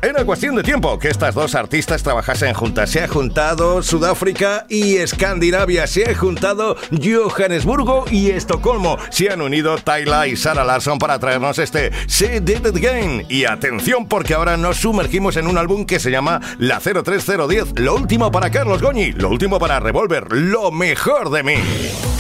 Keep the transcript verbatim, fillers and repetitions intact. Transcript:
Era cuestión de tiempo que estas dos artistas trabajasen juntas. Se ha juntado Sudáfrica y Escandinavia. Se ha juntado Johannesburgo y Estocolmo. Se han unido Tyla y Sarah Larsson para traernos este She Did It Again. Y atención, porque ahora nos sumergimos en un álbum que se llama La cero tres cero diez. Lo último para Carlos Goñi, lo último para Revolver, lo mejor de mí.